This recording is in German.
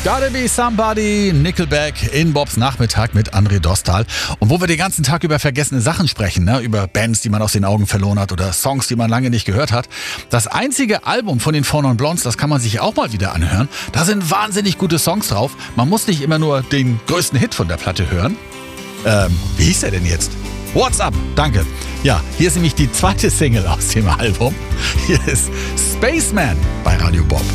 Gotta Be Somebody, Nickelback in Bobs Nachmittag mit André Dostal. Und wo wir den ganzen Tag über vergessene Sachen sprechen, ne? Über Bands, die man aus den Augen verloren hat oder Songs, die man lange nicht gehört hat. Das einzige Album von den Four Non Blondes, das kann man sich auch mal wieder anhören. Da sind wahnsinnig gute Songs drauf. Man muss nicht immer nur den größten Hit von der Platte hören. Wie hieß der denn jetzt? What's Up? Danke. Ja, hier ist nämlich die zweite Single aus dem Album. Hier ist Spaceman bei Radio Bob.